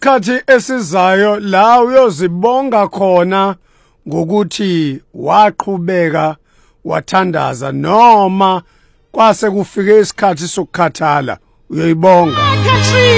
isikhathi esizayo la uyozibonga khona ngokuthi waqhubeka wathandaza noma kwase kufike isikhathi sokukhathala uyoyibonga.